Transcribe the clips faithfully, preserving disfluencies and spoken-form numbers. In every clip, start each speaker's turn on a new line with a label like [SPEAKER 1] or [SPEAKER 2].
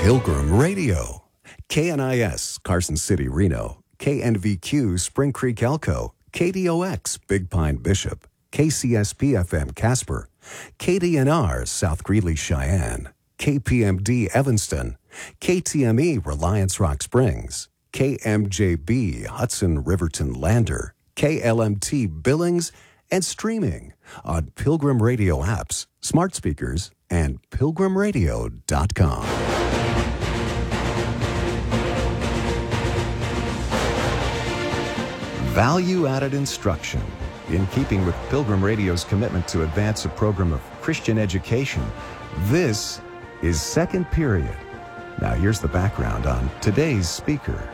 [SPEAKER 1] Pilgrim Radio. K N I S, Carson City, Reno. K N V Q, Spring Creek, Elko. K D O X, Big Pine, Bishop. K C S P F M, Casper. K D N R, South Greeley, Cheyenne. K P M D, Evanston. K T M E, Reliance Rock Springs. K M J B, Hudson, Riverton, Lander. K L M T, Billings, and streaming on Pilgrim Radio apps, smart speakers, and pilgrim radio dot com. Value-added instruction. In keeping with Pilgrim Radio's commitment to advance a program of Christian education, this is Second Period. Now here's the background on today's speaker.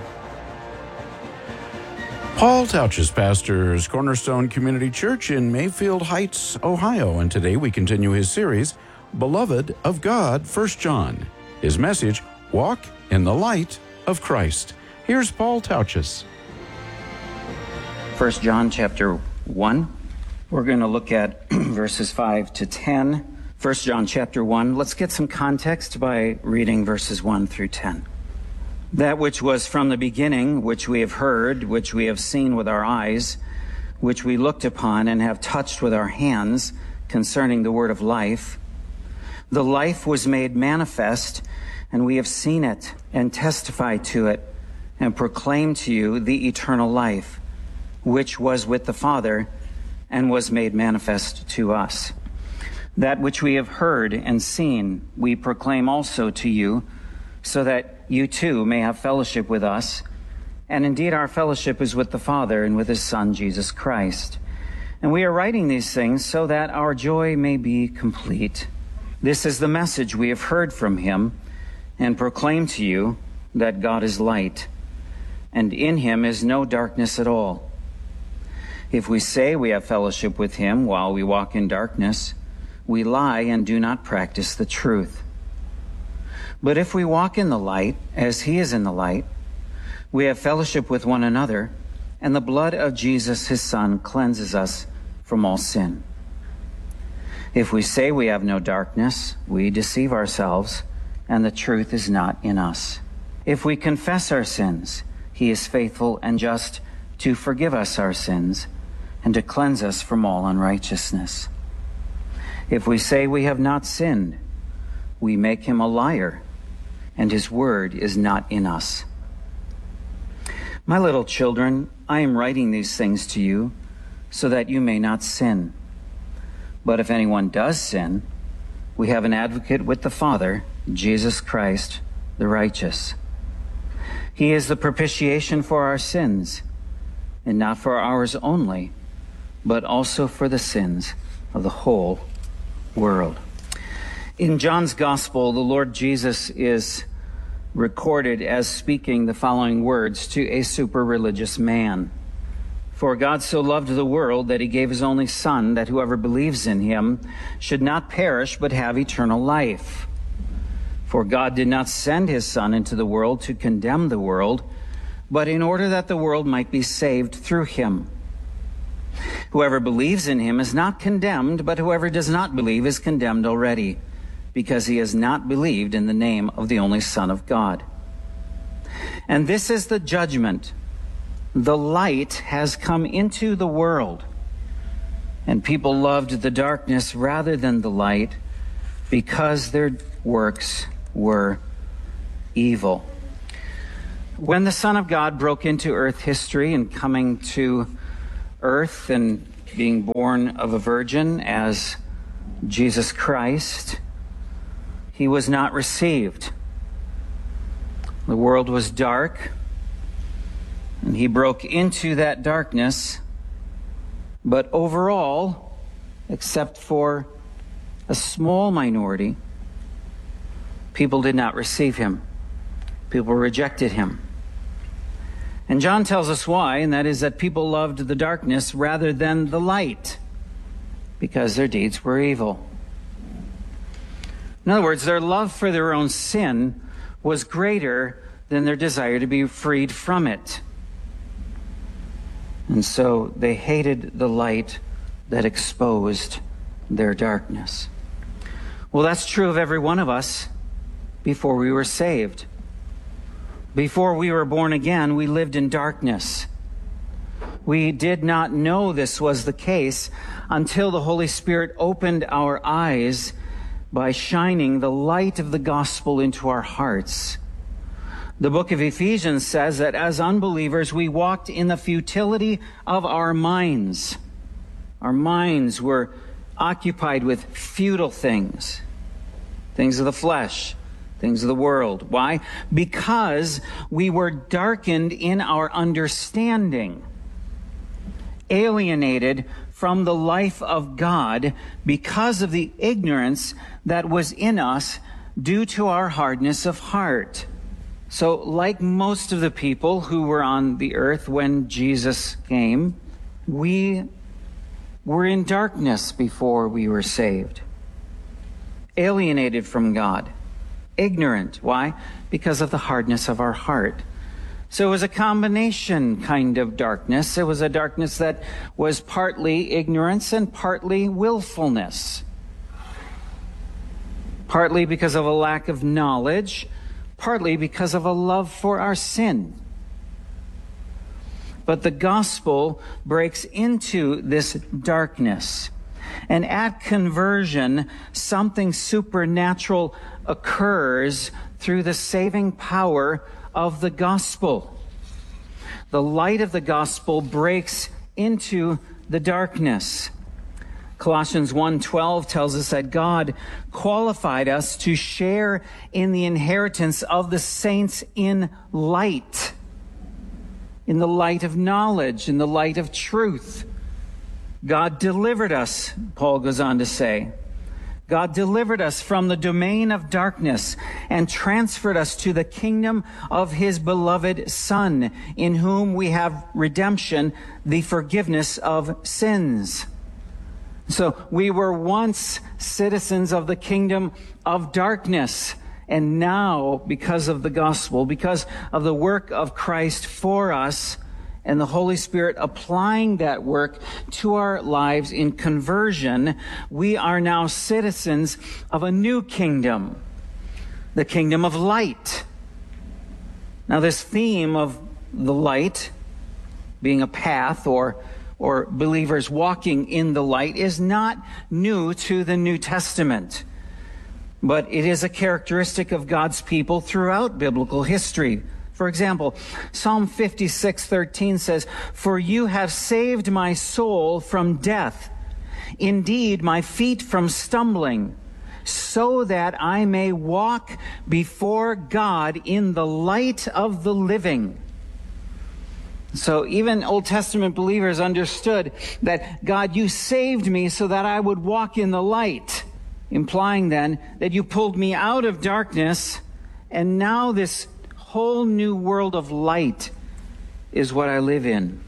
[SPEAKER 2] Paul Tauchus pastors Cornerstone Community Church in Mayfield Heights, Ohio, and today we continue his series, Beloved of God, First John. His message, Walk in the Light of Christ. Here's Paul Tauchus.
[SPEAKER 3] First John chapter one. We're going to look at verses five to ten. First John chapter one. Let's get some context by reading verses one through ten. That which was from the beginning, which we have heard, which we have seen with our eyes, which we looked upon and have touched with our hands, concerning the word of life. The life was made manifest, and we have seen it, and testified to it, and proclaimed to you the eternal life, which was with the Father, and was made manifest to us. That which we have heard and seen, we proclaim also to you, so that you too may have fellowship with us. And indeed our fellowship is with the Father and with his Son, Jesus Christ. And we are writing these things so that our joy may be complete. This is the message we have heard from him and proclaim to you, that God is light, and in him is no darkness at all. If we say we have fellowship with him while we walk in darkness, we lie and do not practice the truth. But if we walk in the light, as he is in the light, we have fellowship with one another, and the blood of Jesus, his Son, cleanses us from all sin. If we say we have no darkness, we deceive ourselves, and the truth is not in us. If we confess our sins, he is faithful and just to forgive us our sins and to cleanse us from all unrighteousness. If we say we have not sinned, we make him a liar, and his word is not in us. My little children, I am writing these things to you so that you may not sin. But if anyone does sin, we have an advocate with the Father, Jesus Christ, the righteous. He is the propitiation for our sins, and not for ours only, but also for the sins of the whole world. In John's Gospel, the Lord Jesus is recorded as speaking the following words to a super-religious man. For God so loved the world that he gave his only Son, that whoever believes in him should not perish but have eternal life. For God did not send his Son into the world to condemn the world, but in order that the world might be saved through him. Whoever believes in him is not condemned, but whoever does not believe is condemned already, because he has not believed in the name of the only Son of God. And this is the judgment. The light has come into the world, and people loved the darkness rather than the light, because their works were evil. When the Son of God broke into earth history and coming to earth and being born of a virgin as Jesus Christ, he was not received. The world was dark, and he broke into that darkness. But overall, except for a small minority, people did not receive him. People rejected him. And John tells us why, and that is that people loved the darkness rather than the light, because their deeds were evil. In other words, their love for their own sin was greater than their desire to be freed from it. And so they hated the light that exposed their darkness. Well, that's true of every one of us, before we were saved. Before we were born again, we lived in darkness. We did not know this was the case until the Holy Spirit opened our eyes by shining the light of the gospel into our hearts. The book of Ephesians says that as unbelievers, we walked in the futility of our minds. Our minds were occupied with futile things, things of the flesh, things of the world. Why? Because we were darkened in our understanding, alienated from the life of God because of the ignorance that was in us due to our hardness of heart. So, like most of the people who were on the earth when Jesus came, we were in darkness before we were saved, alienated from God, ignorant. Why? Because of the hardness of our heart. So it was a combination kind of darkness. It was a darkness that was partly ignorance and partly willfulness. Partly because of a lack of knowledge, partly because of a love for our sin. But the gospel breaks into this darkness. And at conversion, something supernatural occurs through the saving power of the gospel. The light of the gospel breaks into the darkness. Colossians one twelve tells us that God qualified us to share in the inheritance of the saints in light, in the light of knowledge, in the light of truth. God delivered us, Paul goes on to say. God delivered us from the domain of darkness and transferred us to the kingdom of his beloved Son, in whom we have redemption, the forgiveness of sins. So we were once citizens of the kingdom of darkness, and now, because of the gospel, because of the work of Christ for us, and the Holy Spirit applying that work to our lives in conversion, we are now citizens of a new kingdom, the kingdom of light. Now, this theme of the light being a path or or believers walking in the light is not new to the New Testament, but it is a characteristic of God's people throughout biblical history. For example, Psalm fifty-six thirteen says, "For you have saved my soul from death, indeed my feet from stumbling, so that I may walk before God in the light of the living." So even Old Testament believers understood that, God, you saved me so that I would walk in the light, implying then that you pulled me out of darkness, and now this whole new world of light is what I live in.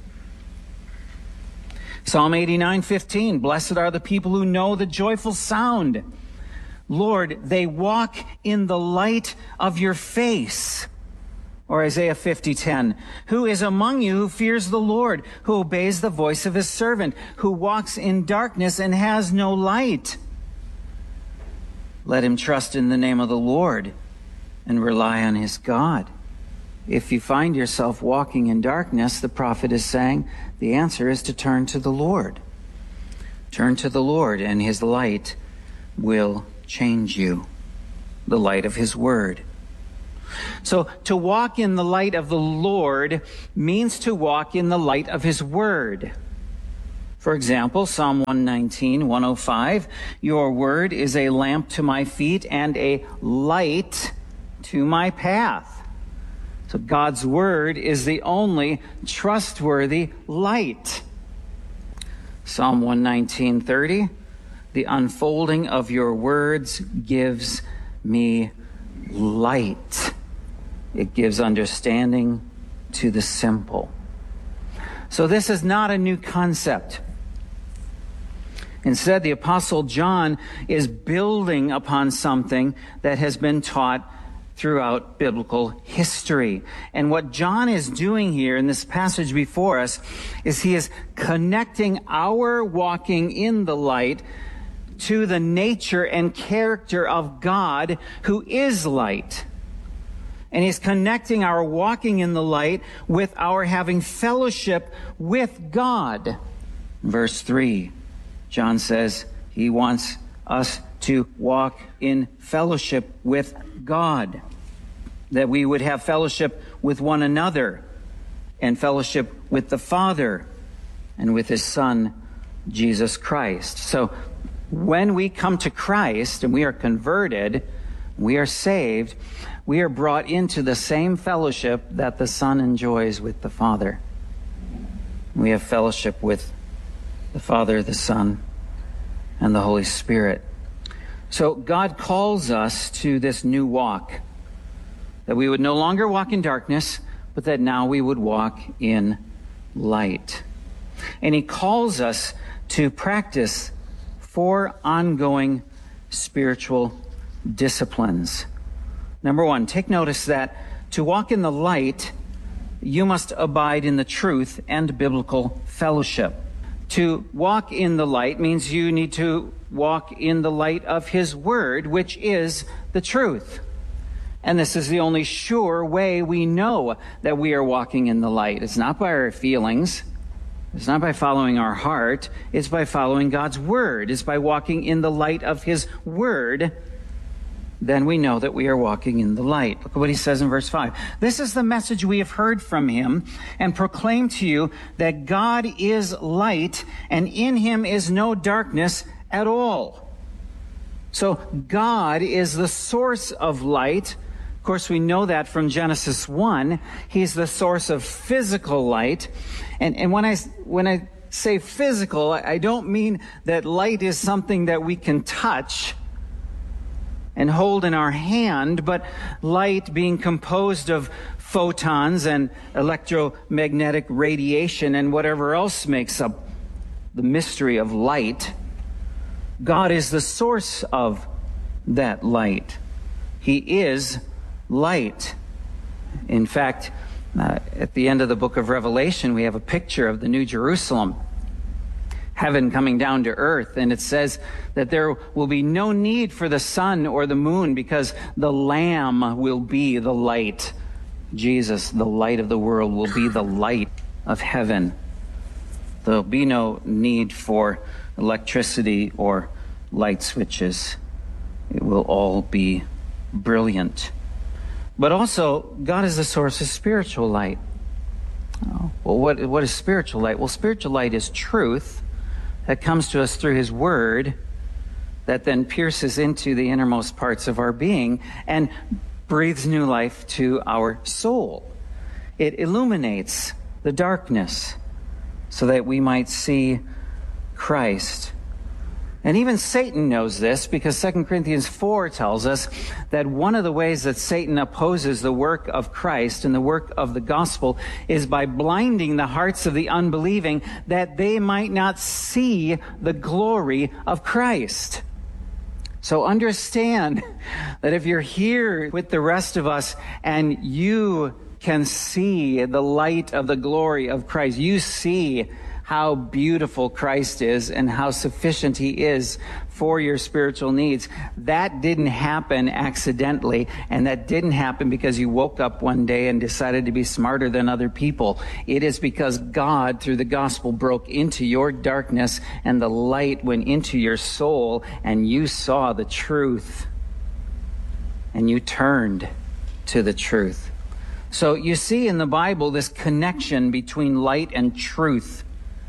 [SPEAKER 3] Psalm eighty-nine fifteen, "Blessed are the people who know the joyful sound. Lord, they walk in the light of your face." Or Isaiah fifty ten, "Who is among you who fears the Lord, who obeys the voice of his servant, who walks in darkness and has no light? Let him trust in the name of the Lord and rely on his God." If you find yourself walking in darkness, the prophet is saying, the answer is to turn to the Lord. Turn to the Lord, and his light will change you, the light of his word. So to walk in the light of the Lord means to walk in the light of his word. For example, Psalm one nineteen, one oh five, "Your word is a lamp to my feet and a light to my path." So God's word is the only trustworthy light. Psalm one nineteen, thirty, "The unfolding of your words gives me light." It gives understanding to the simple. So this is not a new concept. Instead, the Apostle John is building upon something that has been taught throughout biblical history. And what John is doing here in this passage before us is he is connecting our walking in the light to the nature and character of God, who is light. And he's connecting our walking in the light with our having fellowship with God. Verse three, John says he wants us to walk in fellowship with God, that we would have fellowship with one another and fellowship with the Father and with his Son, Jesus Christ. So when we come to Christ and we are converted, we are saved, we are brought into the same fellowship that the Son enjoys with the Father. We have fellowship with the Father, the Son, and the Holy Spirit. So God calls us to this new walk, that we would no longer walk in darkness, but that now we would walk in light. And he calls us to practice four ongoing spiritual disciplines. Number one, take notice that to walk in the light, you must abide in the truth and biblical fellowship. To walk in the light means you need to walk in the light of his word, which is the truth. And this is the only sure way we know that we are walking in the light. It's not by our feelings. It's not by following our heart. It's by following God's word. It's by walking in the light of his word. Then we know that we are walking in the light. Look at what he says in verse five. This is the message we have heard from him and proclaim to you, that God is light and in him is no darkness at all. So God is the source of light. Of course, we know that from Genesis one. He's the source of physical light. And, and when I, when I say physical, I don't mean that light is something that we can touch and hold in our hand, but light being composed of photons and electromagnetic radiation and whatever else makes up the mystery of light. God is the source of that light. He is light. In fact, uh, at the end of the book of Revelation, we have a picture of the New Jerusalem, heaven coming down to earth, and it says that there will be no need for the sun or the moon because the Lamb will be the light. Jesus, the light of the world, will be the light of heaven. There'll be no need for electricity or light switches. It will all be brilliant. But also, God is the source of spiritual light. Oh, well, what, what is spiritual light? Well, spiritual light is truth that comes to us through his word, that then pierces into the innermost parts of our being and breathes new life to our soul. It illuminates the darkness so that we might see Christ. And even Satan knows this, because Second Corinthians four tells us that one of the ways that Satan opposes the work of Christ and the work of the gospel is by blinding the hearts of the unbelieving, that they might not see the glory of Christ. So understand that if you're here with the rest of us and you can see the light of the glory of Christ, you see how beautiful Christ is and how sufficient he is for your spiritual needs. That didn't happen accidentally, and that didn't happen because you woke up one day and decided to be smarter than other people. It is because God, through the gospel, broke into your darkness and the light went into your soul, and you saw the truth and you turned to the truth. So you see in the Bible this connection between light and truth.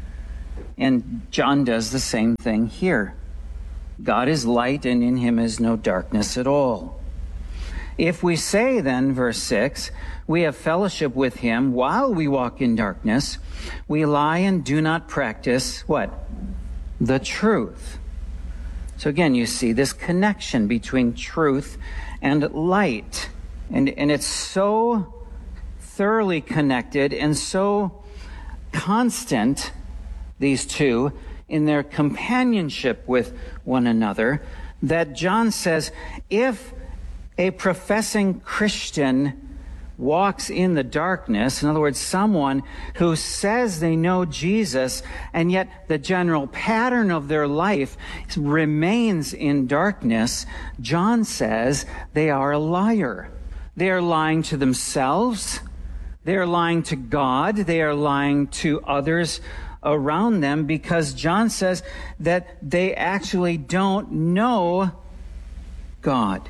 [SPEAKER 3] And John does the same thing here. God is light, and in him is no darkness at all. If we say then, verse six, we have fellowship with him while we walk in darkness, we lie and do not practice what? The truth. So again, you see this connection between truth and light. And, and it's so thoroughly connected and so constant, these two, in their companionship with one another, that John says, if a professing Christian walks in the darkness, in other words, someone who says they know Jesus, and yet the general pattern of their life remains in darkness, John says they are a liar. They are lying to themselves. They are lying to God. They are lying to others around them, because John says that they actually don't know God.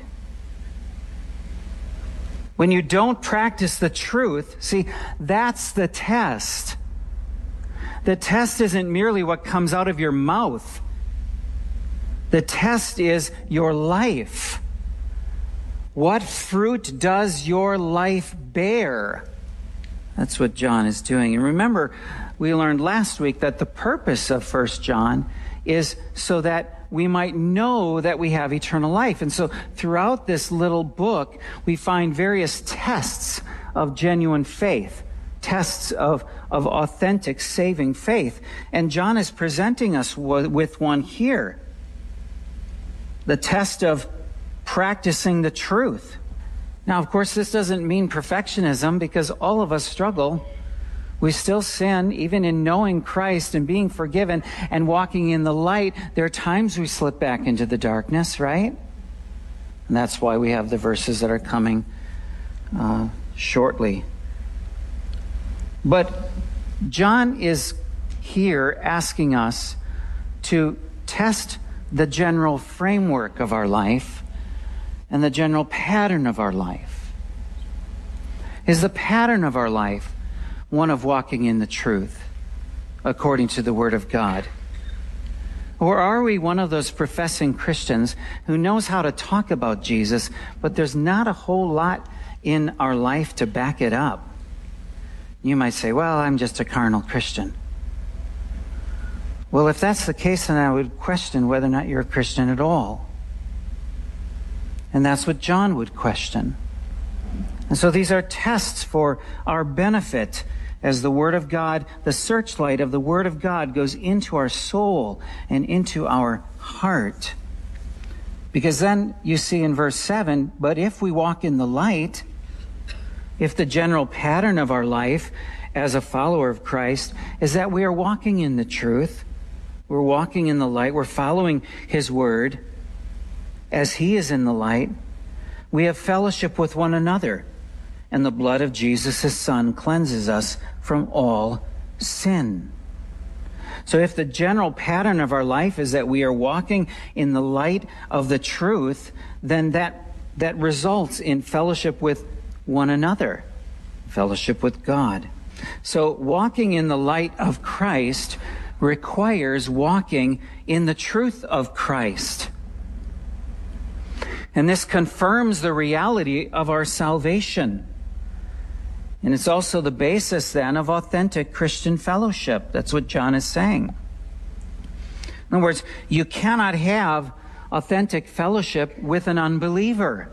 [SPEAKER 3] When you don't practice the truth, see, that's the test. The test isn't merely what comes out of your mouth. The test is your life. What fruit does your life bear? That's what John is doing. And remember, we learned last week that the purpose of First John is so that we might know that we have eternal life. And so throughout this little book, we find various tests of genuine faith, tests of, of authentic saving faith. And John is presenting us w- with one here. The test of practicing the truth. Now, of course, this doesn't mean perfectionism, because all of us struggle. We still sin, even in knowing Christ and being forgiven and walking in the light. There are times we slip back into the darkness, right? And that's why we have the verses that are coming uh, shortly. But John is here asking us to test the general framework of our life and the general pattern of our life. Is the pattern of our life one of walking in the truth, according to the Word of God? Or are we one of those professing Christians who knows how to talk about Jesus, but there's not a whole lot in our life to back it up? You might say, well, I'm just a carnal Christian. Well, if that's the case, then I would question whether or not you're a Christian at all. And that's what John would question. And so these are tests for our benefit, as the Word of God, the searchlight of the Word of God, goes into our soul and into our heart. Because then you see in verse seven, but if we walk in the light, if the general pattern of our life as a follower of Christ is that we are walking in the truth, we're walking in the light, we're following His Word as He is in the light, we have fellowship with one another, and the blood of Jesus, His Son, cleanses us from all sin. So if the general pattern of our life is that we are walking in the light of the truth, then that, that results in fellowship with one another, fellowship with God. So walking in the light of Christ requires walking in the truth of Christ. And this confirms the reality of our salvation. And it's also the basis then of authentic Christian fellowship. That's what John is saying. In other words, you cannot have authentic fellowship with an unbeliever,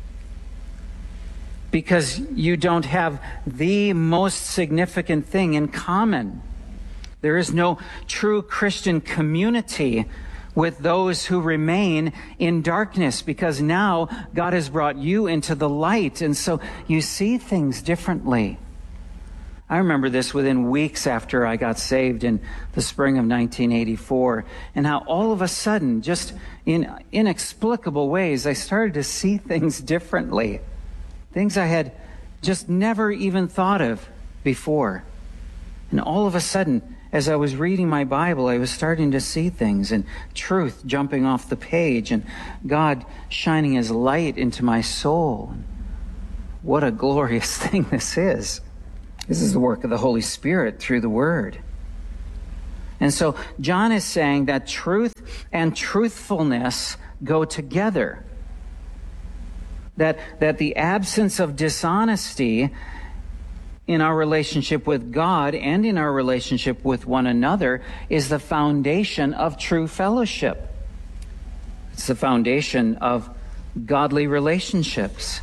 [SPEAKER 3] because you don't have the most significant thing in common. There is no true Christian community with those who remain in darkness, because now God has brought you into the light, and so you see things differently. I remember this within weeks after I got saved in the spring of nineteen eighty-four, and how all of a sudden, just in inexplicable ways, I started to see things differently. Things I had just never even thought of before. And all of a sudden, as I was reading my Bible, I was starting to see things, and truth jumping off the page, and God shining His light into my soul. What a glorious thing this is. This is the work of the Holy Spirit through the Word. And so John is saying that truth and truthfulness go together. That, that the absence of dishonesty in our relationship with God and in our relationship with one another is the foundation of true fellowship. It's the foundation of godly relationships.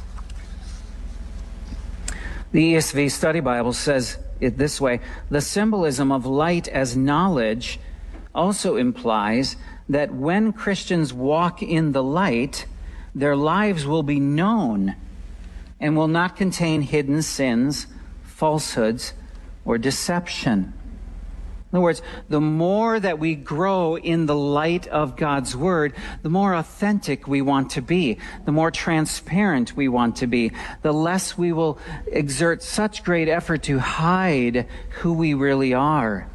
[SPEAKER 3] The E S V Study Bible says it this way: the symbolism of light as knowledge also implies that when Christians walk in the light, their lives will be known and will not contain hidden sins, falsehoods, or deception. In other words, the more that we grow in the light of God's Word, the more authentic we want to be, the more transparent we want to be, the less we will exert such great effort to hide who we really are.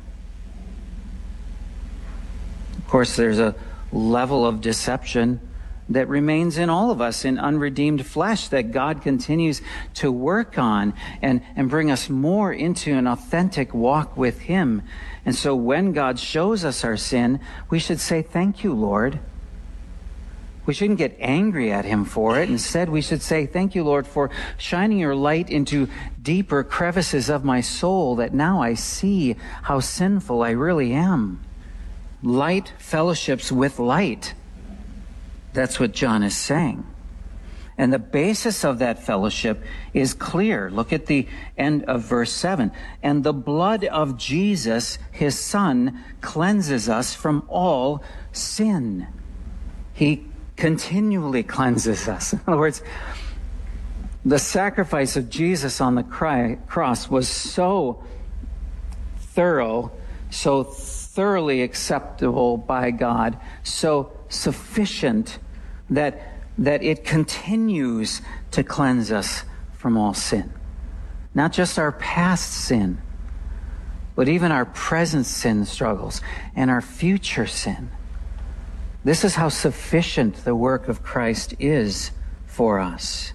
[SPEAKER 3] Of course, there's a level of deception that remains in all of us, in unredeemed flesh, that God continues to work on and, and bring us more into an authentic walk with Him. And so when God shows us our sin, we should say, "Thank you, Lord." We shouldn't get angry at Him for it. Instead, we should say, "Thank you, Lord, for shining your light into deeper crevices of my soul, that now I see how sinful I really am." Light fellowships with light. That's what John is saying. And the basis of that fellowship is clear. Look at the end of verse seven. "And the blood of Jesus, His Son, cleanses us from all sin." He continually cleanses us. In other words, the sacrifice of Jesus on the cross was so thorough, so thoroughly acceptable by God, so sufficient that that it continues to cleanse us from all sin. Not just our past sin, but even our present sin struggles and our future sin. This is how sufficient the work of Christ is for us.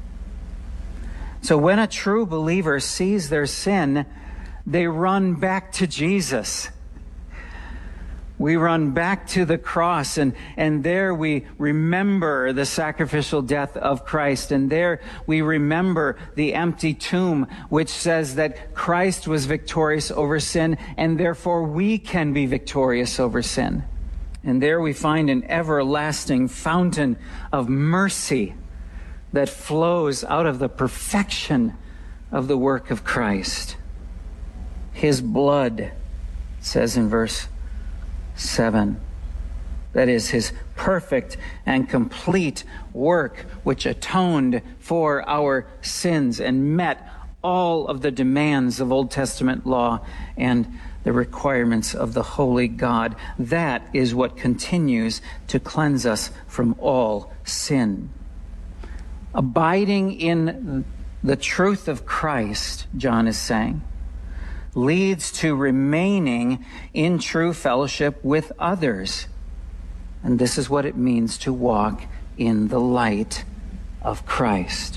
[SPEAKER 3] So when a true believer sees their sin, they run back to Jesus. We run back to the cross, and, and there we remember the sacrificial death of Christ. And there we remember the empty tomb, which says that Christ was victorious over sin, and therefore we can be victorious over sin. And there we find an everlasting fountain of mercy that flows out of the perfection of the work of Christ. His blood, it says in verse seven. That is His perfect and complete work, which atoned for our sins and met all of the demands of Old Testament law and the requirements of the holy God. That is what continues to cleanse us from all sin. Abiding in the truth of Christ, John is saying, leads to remaining in true fellowship with others. And this is what it means to walk in the light of Christ.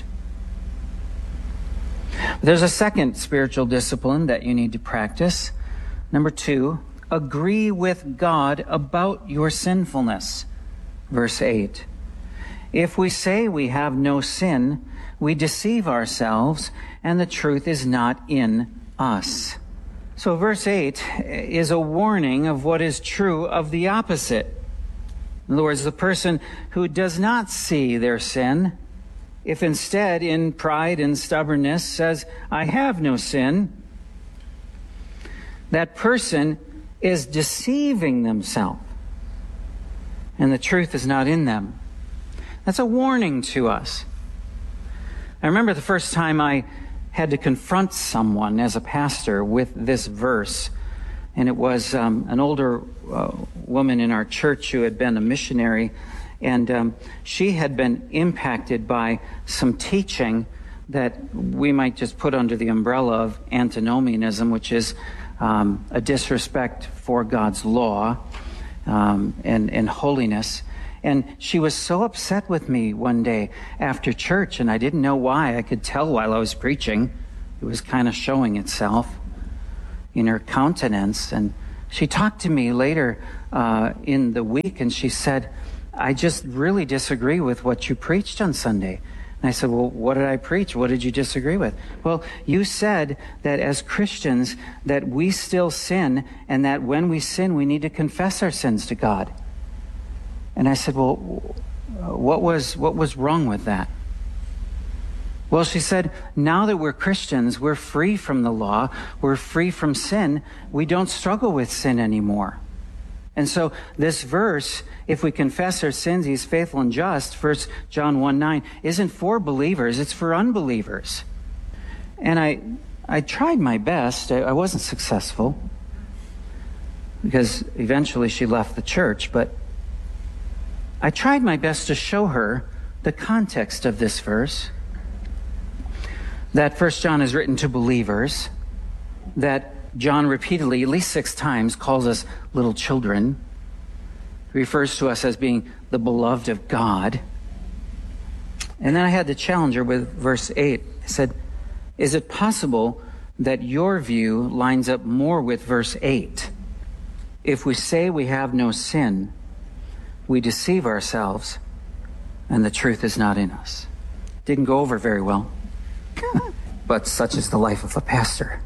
[SPEAKER 3] There's a second spiritual discipline that you need to practice. Number two, agree with God about your sinfulness. Verse eight. "If we say we have no sin, we deceive ourselves, and the truth is not in us." So verse eight is a warning of what is true of the opposite. In other words, the person who does not see their sin, if instead in pride and stubbornness says, "I have no sin," that person is deceiving themselves, and the truth is not in them. That's a warning to us. I remember the first time I had to confront someone as a pastor with this verse. And it was um, an older uh, woman in our church who had been a missionary. And um, she had been impacted by some teaching that we might just put under the umbrella of antinomianism, which is um, a disrespect for God's law um, and, and holiness. And she was so upset with me one day after church, and I didn't know why. I could tell while I was preaching. It was kind of showing itself in her countenance. And she talked to me later uh, in the week, and she said, "I just really disagree with what you preached on Sunday." And I said, "Well, what did I preach? What did you disagree with?" "Well, you said that as Christians that we still sin, and that when we sin, we need to confess our sins to God." And I said, "Well, what was what was wrong with that?" Well, she said, "Now that we're Christians, we're free from the law, we're free from sin, we don't struggle with sin anymore. And so this verse, if we confess our sins, he's faithful and just, First John one nine, isn't for believers, it's for unbelievers. And I I tried my best. I, I wasn't successful because eventually she left the church, but I tried my best to show her the context of this verse, that First John is written to believers, that John repeatedly, at least six times, calls us little children. He refers to us as being the beloved of God. And then I had to challenge her with verse eight. I said, is it possible that your view lines up more with verse eight? If we say we have no sin, we deceive ourselves, and the truth is not in us. Didn't go over very well, but such is the life of a pastor.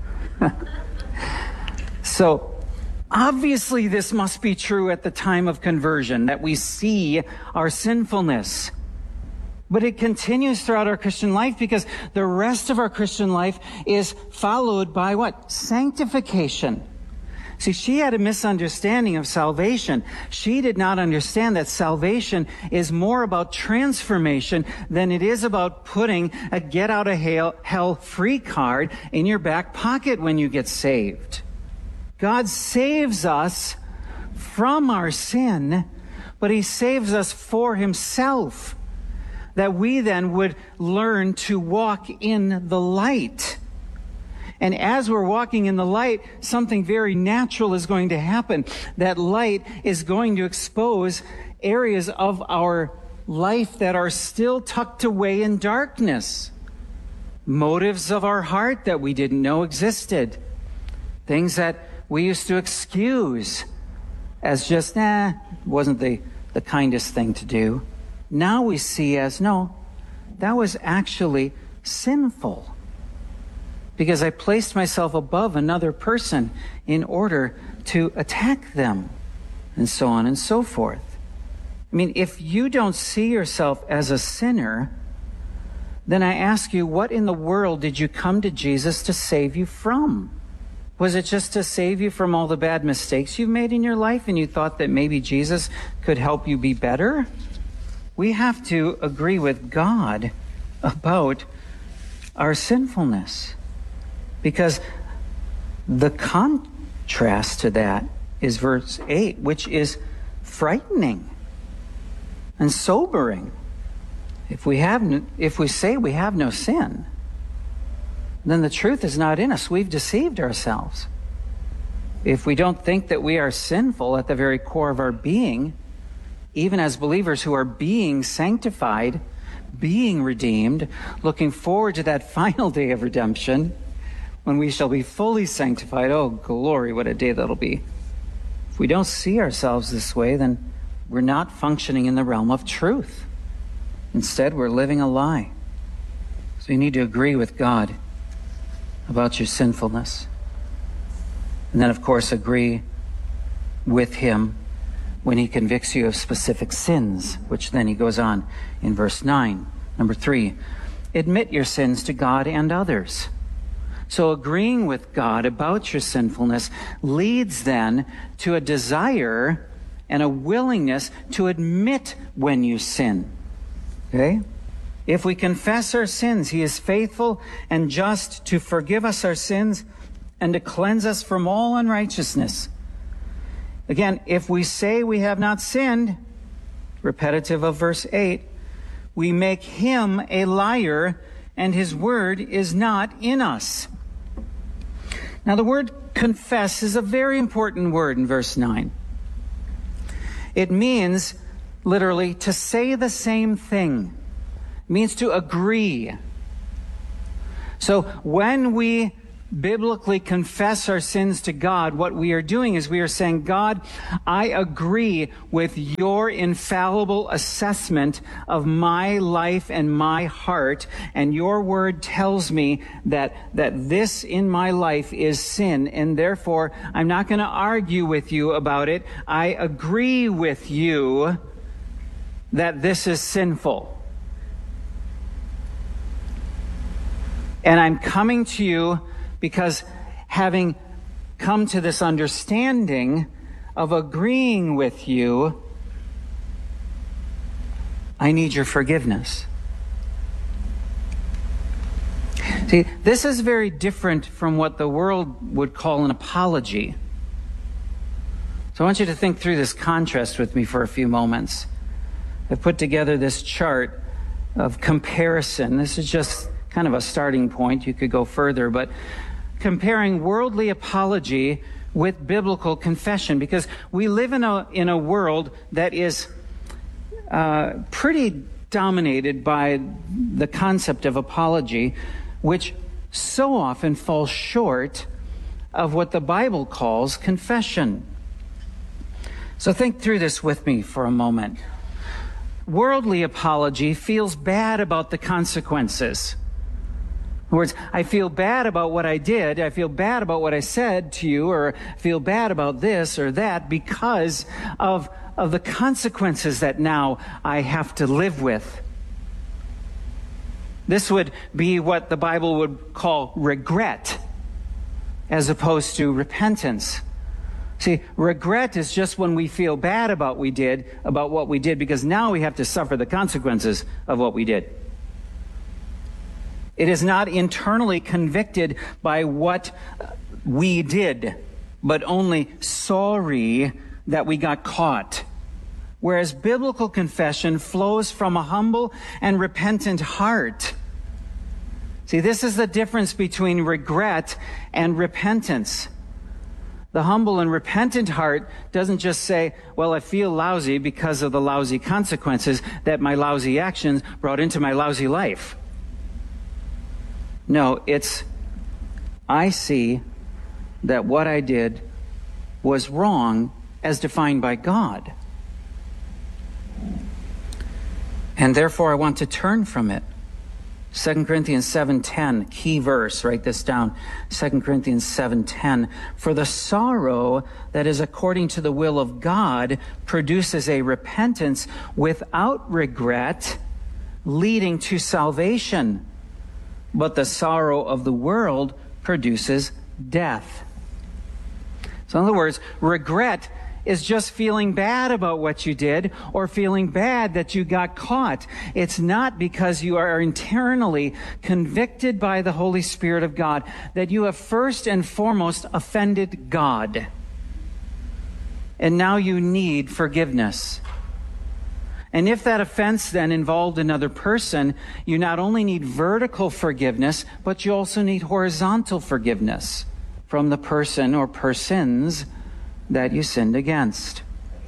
[SPEAKER 3] So, obviously this must be true at the time of conversion, that we see our sinfulness. But it continues throughout our Christian life because the rest of our Christian life is followed by what? Sanctification. See, she had a misunderstanding of salvation. She did not understand that salvation is more about transformation than it is about putting a get out of hell, hell free card in your back pocket when you get saved. God saves us from our sin, but he saves us for himself, that we then would learn to walk in the light. And as we're walking in the light, something very natural is going to happen. That light is going to expose areas of our life that are still tucked away in darkness. Motives of our heart that we didn't know existed. Things that we used to excuse as just, nah, wasn't the, the kindest thing to do. Now we see as, no, that was actually sinful. Because I placed myself above another person in order to attack them, and so on and so forth. I mean, if you don't see yourself as a sinner, then I ask you, what in the world did you come to Jesus to save you from? Was it just to save you from all the bad mistakes you've made in your life and you thought that maybe Jesus could help you be better? We have to agree with God about our sinfulness, because the contrast to that is verse eight, which is frightening and sobering. If we have, no, if we say we have no sin, then the truth is not in us. We've deceived ourselves. If we don't think that we are sinful at the very core of our being, even as believers who are being sanctified, being redeemed, looking forward to that final day of redemption, when we shall be fully sanctified, oh glory, what a day that'll be. If we don't see ourselves this way, then we're not functioning in the realm of truth. Instead, we're living a lie. So you need to agree with God about your sinfulness. And then, of course, agree with him when he convicts you of specific sins, which then he goes on in verse nine. Number three, admit your sins to God and others. So agreeing with God about your sinfulness leads then to a desire and a willingness to admit when you sin. Okay? If we confess our sins, he is faithful and just to forgive us our sins and to cleanse us from all unrighteousness. Again, if we say we have not sinned, repetitive of verse eight, we make him a liar and his word is not in us. Now, the word confess is a very important word in verse nine. It means literally to say the same thing. It means to agree. So when we biblically confess our sins to God, what we are doing is we are saying, God, I agree with your infallible assessment of my life and my heart, and your word tells me that, that this in my life is sin, and therefore I'm not going to argue with you about it. I agree with you that this is sinful. And I'm coming to you because having come to this understanding, of agreeing with you, I need your forgiveness. See, this is very different from what the world would call an apology. So I want you to think through this contrast with me for a few moments. I've put together this chart of comparison. This is just kind of a starting point. You could go further, but comparing worldly apology with biblical confession, because we live in a in a world that is uh, pretty dominated by the concept of apology, which so often falls short of what the Bible calls confession. So think through this with me for a moment. Worldly apology feels bad about the consequences. In other words, I feel bad about what I did, I feel bad about what I said to you, or I feel bad about this or that because of, of the consequences that now I have to live with. This would be what the Bible would call regret, as opposed to repentance. See, regret is just when we feel bad about we did, about what we did, because now we have to suffer the consequences of what we did. It is not internally convicted by what we did, but only sorry that we got caught. Whereas biblical confession flows from a humble and repentant heart. See, this is the difference between regret and repentance. The humble and repentant heart doesn't just say, well, I feel lousy because of the lousy consequences that my lousy actions brought into my lousy life. No, it's, I see that what I did was wrong as defined by God. And therefore I want to turn from it. Second Corinthians seven ten, key verse, write this down. Second Corinthians seven ten. For the sorrow that is according to the will of God produces a repentance without regret, leading to salvation. But the sorrow of the world produces death. So in other words, regret is just feeling bad about what you did or feeling bad that you got caught. It's not because you are internally convicted by the Holy Spirit of God that you have first and foremost offended God. And now you need forgiveness. And if that offense then involved another person, you not only need vertical forgiveness, but you also need horizontal forgiveness from the person or persons that you sinned against.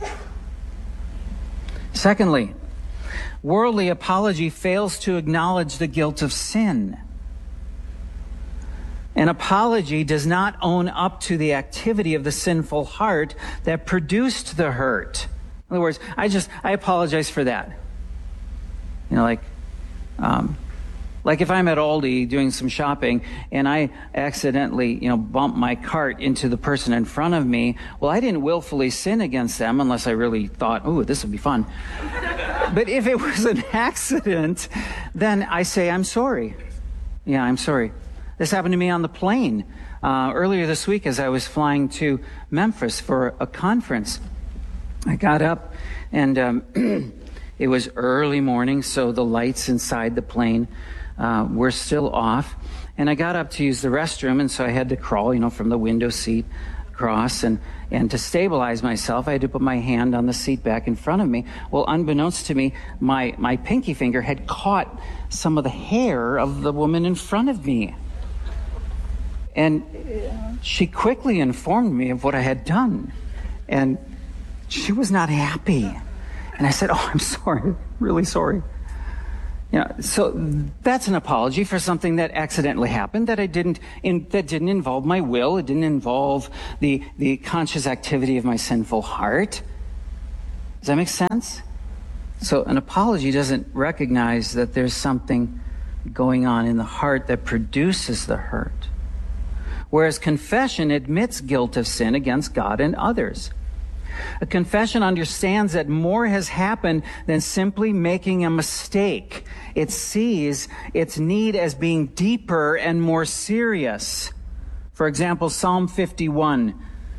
[SPEAKER 3] Secondly, worldly apology fails to acknowledge the guilt of sin. An apology does not own up to the activity of the sinful heart that produced the hurt. In other words, I just, I apologize for that. You know, like, um, like if I'm at Aldi doing some shopping and I accidentally, you know, bump my cart into the person in front of me, well, I didn't willfully sin against them unless I really thought, ooh, this would be fun. But if it was an accident, then I say, I'm sorry. Yeah, I'm sorry. This happened to me on the plane uh, earlier this week as I was flying to Memphis for a conference. I got up and um, it was early morning, so the lights inside the plane uh, were still off. And I got up to use the restroom, and so I had to crawl, you know, from the window seat across. And, and to stabilize myself, I had to put my hand on the seat back in front of me. Well, unbeknownst to me, my, my pinky finger had caught some of the hair of the woman in front of me. And she quickly informed me of what I had done. And she was not happy. And I said, oh, I'm sorry, really sorry. You know, so that's an apology for something that accidentally happened, that I didn't, in, that didn't involve my will. It didn't involve the, the conscious activity of my sinful heart. Does that make sense? So an apology doesn't recognize that there's something going on in the heart that produces the hurt. Whereas confession admits guilt of sin against God and others. A confession understands that more has happened than simply making a mistake. It sees its need as being deeper and more serious. For example, Psalm fifty-one,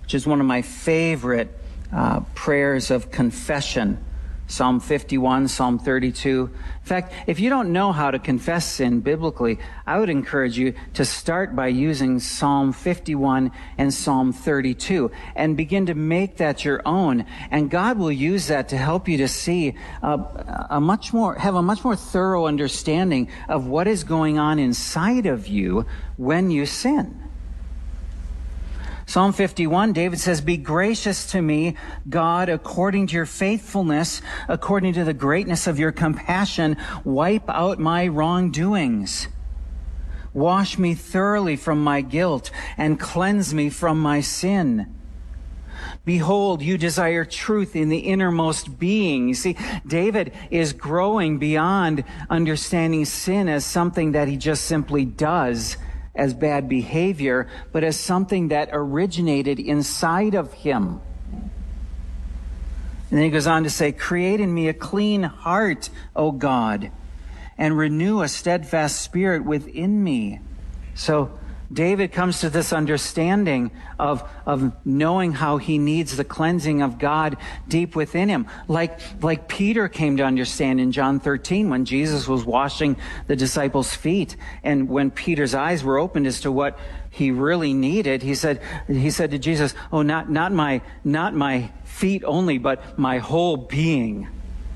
[SPEAKER 3] which is one of my favorite uh, prayers of confession. Psalm fifty-one, Psalm thirty-two. In fact, if you don't know how to confess sin biblically, I would encourage you to start by using Psalm fifty-one and Psalm thirty-two and begin to make that your own. And God will use that to help you to see uh, a much more, have a much more thorough understanding of what is going on inside of you when you sin. Psalm fifty-one, David says, "Be gracious to me, God, according to your faithfulness, according to the greatness of your compassion, wipe out my wrongdoings. Wash me thoroughly from my guilt and cleanse me from my sin. Behold, you desire truth in the innermost being." You see, David is growing beyond understanding sin as something that he just simply does as bad behavior, but as something that originated inside of him. And then he goes on to say, "Create in me a clean heart, O God, and renew a steadfast spirit within me." So David comes to this understanding of, of knowing how he needs the cleansing of God deep within him. Like, like Peter came to understand in John thirteen when Jesus was washing the disciples' feet. And when Peter's eyes were opened as to what he really needed, he said, he said to Jesus, "Oh, not, not my, not my feet only, but my whole being."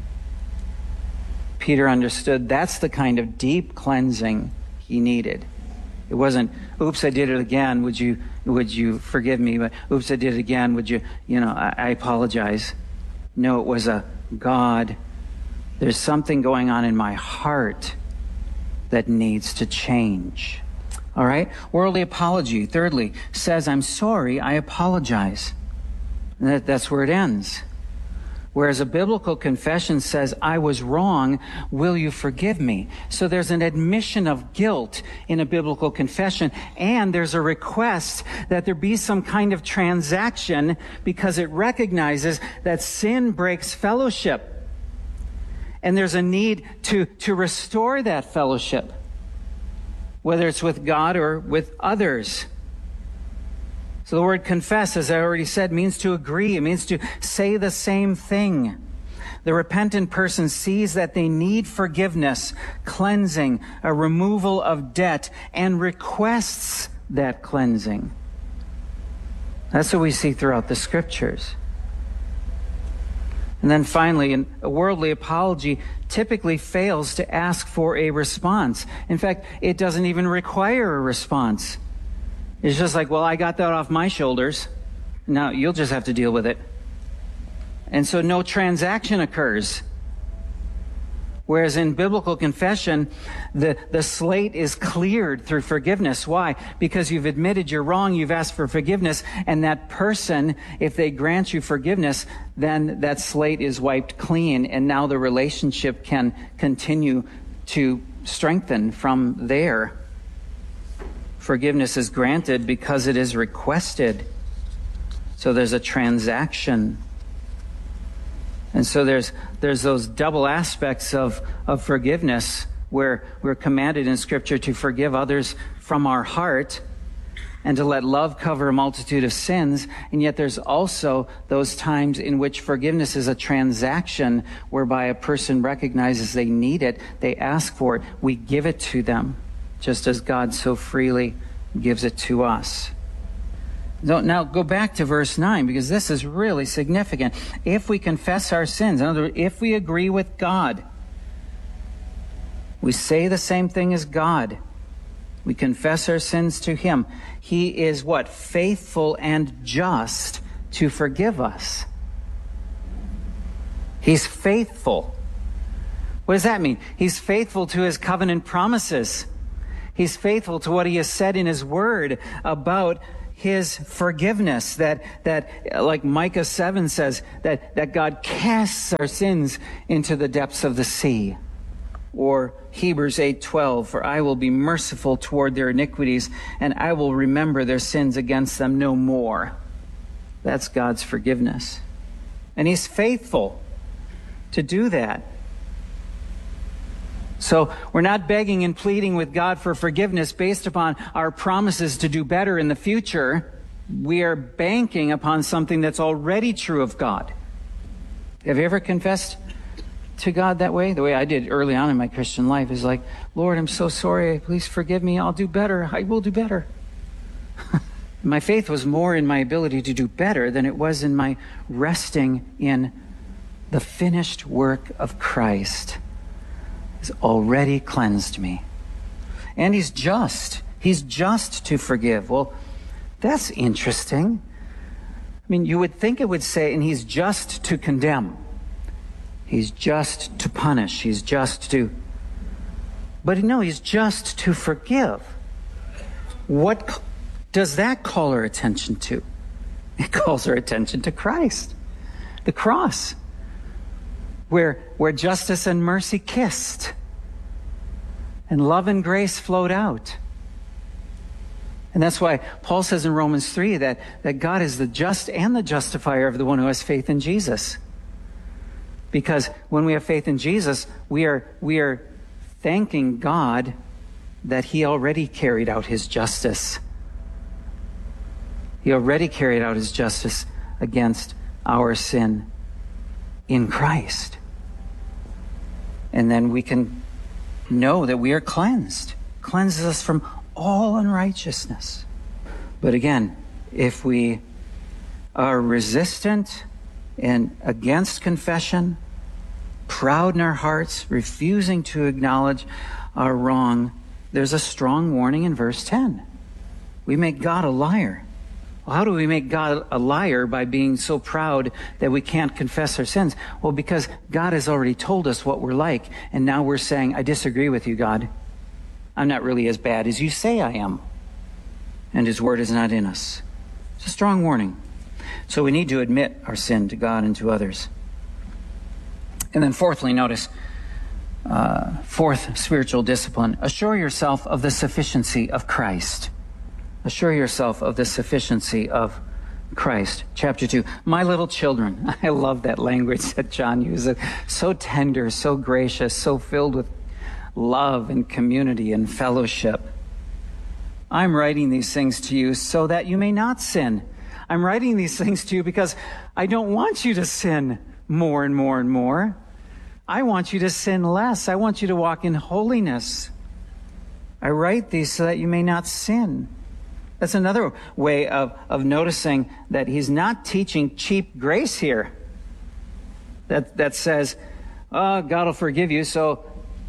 [SPEAKER 3] Peter understood that's the kind of deep cleansing he needed. It wasn't, "Oops, I did it again. Would you, would you forgive me?" But, "Oops, I did it again. Would you, you know, I, I apologize." No, it was a, "God, there's something going on in my heart that needs to change." All right? Worldly apology, thirdly, says, "I'm sorry, I apologize." And that, that's where it ends. Whereas a biblical confession says, "I was wrong, will you forgive me?" So there's an admission of guilt in a biblical confession, and there's a request that there be some kind of transaction because it recognizes that sin breaks fellowship. And there's a need to, to restore that fellowship, whether it's with God or with others. So the word confess, as I already said, means to agree. It means to say the same thing. The repentant person sees that they need forgiveness, cleansing, a removal of debt, and requests that cleansing. That's what we see throughout the Scriptures. And then finally, a worldly apology typically fails to ask for a response. In fact, it doesn't even require a response. It's just like, "Well, I got that off my shoulders. Now you'll just have to deal with it." And so no transaction occurs. Whereas in biblical confession, the, the slate is cleared through forgiveness. Why? Because you've admitted you're wrong, you've asked for forgiveness, and that person, if they grant you forgiveness, then that slate is wiped clean, and now the relationship can continue to strengthen from there. Forgiveness is granted because it is requested. So there's a transaction. And so there's there's those double aspects of, of forgiveness where we're commanded in Scripture to forgive others from our heart and to let love cover a multitude of sins. And yet there's also those times in which forgiveness is a transaction whereby a person recognizes they need it, they ask for it, we give it to them, just as God so freely gives it to us. Now go back to verse nine, because this is really significant. If we confess our sins, in other words, if we agree with God, we say the same thing as God. We confess our sins to Him. He is what? Faithful and just to forgive us. He's faithful. What does that mean? He's faithful to His covenant promises. He's faithful to what He has said in His Word about His forgiveness, that, that like Micah seven says, that, that God casts our sins into the depths of the sea. Or Hebrews eight twelve, "For I will be merciful toward their iniquities, and I will remember their sins against them no more." That's God's forgiveness. And He's faithful to do that. So we're not begging and pleading with God for forgiveness based upon our promises to do better in the future. we are banking upon something that's already true of God. Have you ever confessed to God that way? The way I did early on in my Christian life is like, Lord, I'm so sorry. Please forgive me. I'll do better. I will do better. My faith was more in my ability to do better than it was in my resting in the finished work of Christ. He's already cleansed me. And he's just. He's just to forgive. Well, that's interesting. I mean, you would think it would say, and he's just to condemn. He's just to punish. He's just to... But no, he's just to forgive. What does that call our attention to? It calls our attention to Christ. The cross. Where, where justice and mercy kissed. And love and grace flowed out. And that's why Paul says in Romans three that, that God is the just and the justifier of the one who has faith in Jesus. Because when we have faith in Jesus, we are, we are thanking God that he already carried out his justice. He already carried out his justice against our sin in Christ. And then we can know that we are cleansed. Cleanses us from all unrighteousness. But again, if we are resistant and against confession, proud in our hearts, refusing to acknowledge our wrong, there's a strong warning in verse ten. We make God a liar. Well, how do we make God a liar by being so proud that we can't confess our sins? Well, because God has already told us what we're like, and now we're saying, I disagree with you, God. I'm not really as bad as you say I am. And his word is not in us. It's a strong warning. So we need to admit our sin to God and to others. And then fourthly, notice, uh, fourth spiritual discipline, assure yourself of the sufficiency of Christ. Assure yourself of the sufficiency of Christ. Chapter two, my little children. I love that language that John uses. So tender, so gracious, so filled with love and community and fellowship. I'm writing these things to you so that you may not sin. I'm writing these things to you because I don't want you to sin more and more and more. I want you to sin less. I want you to walk in holiness. I write these so that you may not sin. That's another way of, of noticing that he's not teaching cheap grace here. That, that says, oh, God will forgive you, so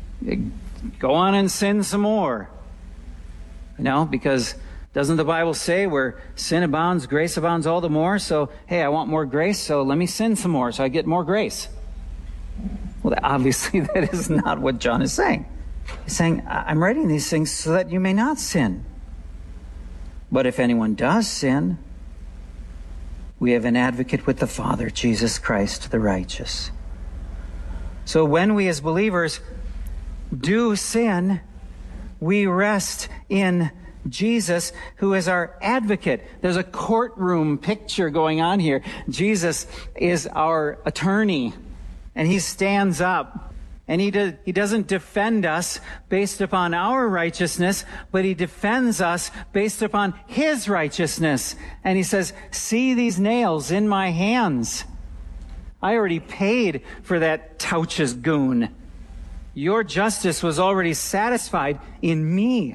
[SPEAKER 3] go on and sin some more. You know, because doesn't the Bible say where sin abounds, grace abounds all the more? So, hey, I want more grace, so let me sin some more so I get more grace. Well, obviously that is not what John is saying. He's saying, I'm writing these things so that you may not sin. But if anyone does sin, we have an advocate with the Father, Jesus Christ, the righteous. So when we as believers do sin, we rest in Jesus, who is our advocate. There's a courtroom picture going on here. Jesus is our attorney, and he stands up. And he, do, he doesn't defend us based upon our righteousness, but he defends us based upon his righteousness. And he says, see these nails in my hands. I already paid for that Touches goon. Your justice was already satisfied in me.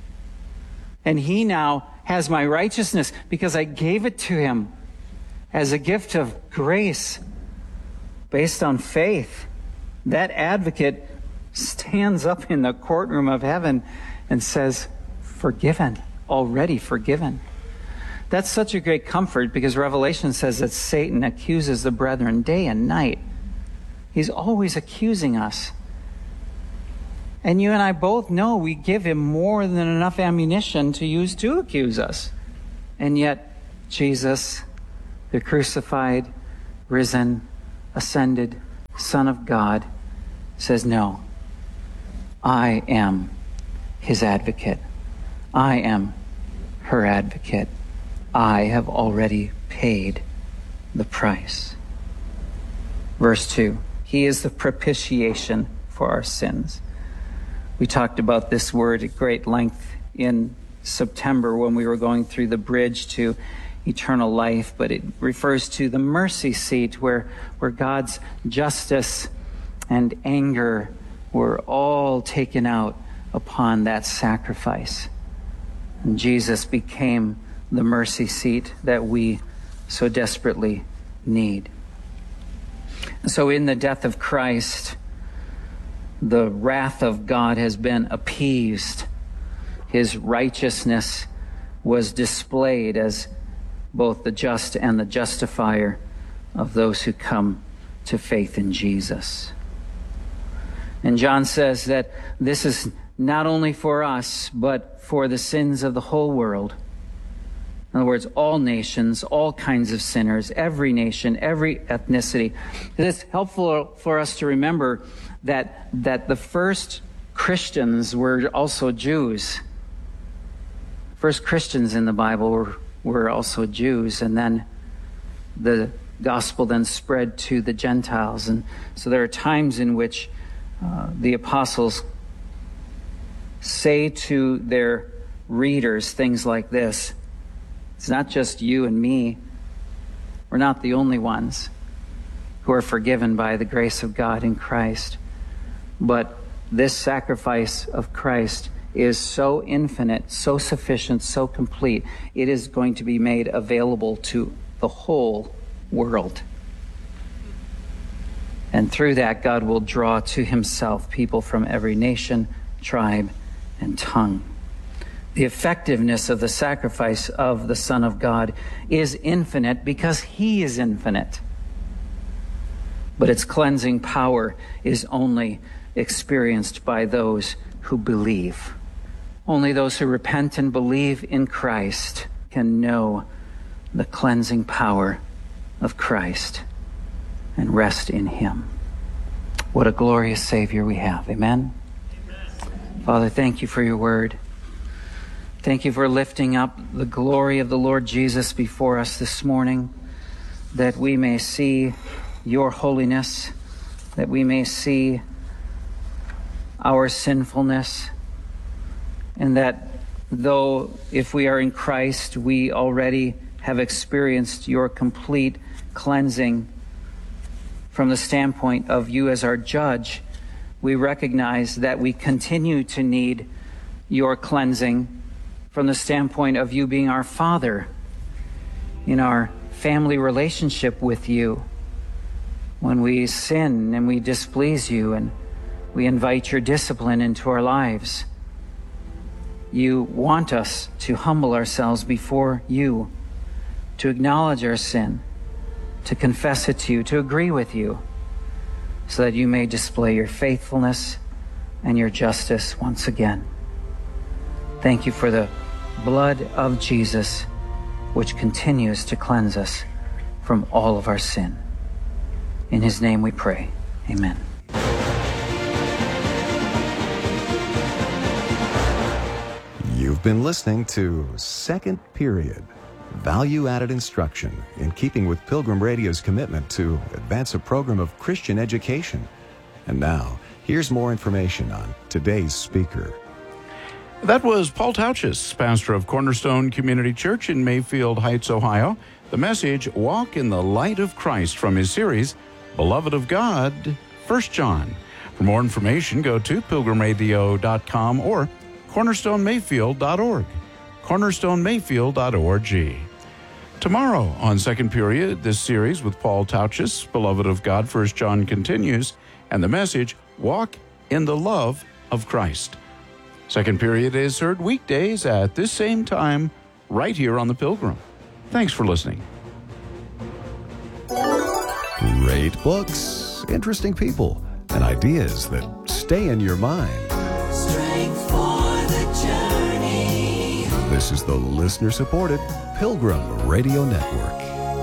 [SPEAKER 3] And he now has my righteousness because I gave it to him as a gift of grace based on faith. That advocate stands up in the courtroom of heaven and says, forgiven, already forgiven. That's such a great comfort because Revelation says that Satan accuses the brethren day and night. He's always accusing us. And you and I both know we give him more than enough ammunition to use to accuse us. And yet, Jesus, the crucified, risen, ascended Son of God, says, no, I am his advocate. I am her advocate. I have already paid the price. Verse two, he is the propitiation for our sins. We talked about this word at great length in September when we were going through the bridge to eternal life, but it refers to the mercy seat where, where God's justice and anger were all taken out upon that sacrifice. And Jesus became the mercy seat that we so desperately need. So in the death of Christ, the wrath of God has been appeased. His righteousness was displayed as both the just and the justifier of those who come to faith in Jesus. And John says that this is not only for us, but for the sins of the whole world. In other words, all nations, all kinds of sinners, every nation, every ethnicity. It's helpful for us to remember that, that the first Christians were also Jews. First Christians in the Bible were, were also Jews, and then the gospel then spread to the Gentiles. And so there are times in which uh, the apostles say to their readers things like this: it's not just you and me. We're not the only ones who are forgiven by the grace of God in Christ. But this sacrifice of Christ is so infinite, so sufficient, so complete. It is going to be made available to the whole world. And through that, God will draw to himself people from every nation, tribe, and tongue. The effectiveness of the sacrifice of the Son of God is infinite because he is infinite. But its cleansing power is only experienced by those who believe. Only those who repent and believe in Christ can know the cleansing power of Christ and rest in him. What a glorious Savior we have. Amen? Amen. Father, thank you for your word. Thank you for lifting up the glory of the Lord Jesus before us this morning, that we may see your holiness, that we may see our sinfulness, and that though if we are in Christ, we already have experienced your complete cleansing from the standpoint of you as our judge, we recognize that we continue to need your cleansing from the standpoint of you being our Father in our family relationship with you. When we sin and we displease you and we invite your discipline into our lives, you want us to humble ourselves before you, to acknowledge our sin, to confess it to you, to agree with you, so that you may display your faithfulness and your justice once again. Thank you for the blood of Jesus, which continues to cleanse us from all of our sin. In his name we pray. Amen.
[SPEAKER 1] You've been listening to Second Period, value-added instruction in keeping with Pilgrim Radio's commitment to advance a program of Christian education. And now, here's more information on today's speaker.
[SPEAKER 2] That was Paul Tauchis, pastor of Cornerstone Community Church in Mayfield Heights, Ohio. The message, Walk in the Light of Christ, from his series, Beloved of God, First John. For more information, go to pilgrim radio dot com or cornerstone mayfield dot org. cornerstone mayfield dot org. Tomorrow on Second Period, this series with Paul Tauchis, Beloved of God, First John, continues, and the message, Walk in the Love of Christ. Second Period is heard weekdays at this same time, right here on The Pilgrim. Thanks for listening.
[SPEAKER 1] Great books, interesting people, and ideas that stay in your mind.
[SPEAKER 4] Strength for the journey.
[SPEAKER 1] This is the listener-supported Pilgrim Radio Network.